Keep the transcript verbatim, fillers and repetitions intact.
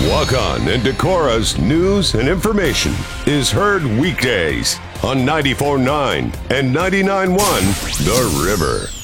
Walk-On and Decora's news and information is heard weekdays on ninety-four point nine and ninety-nine point one The River.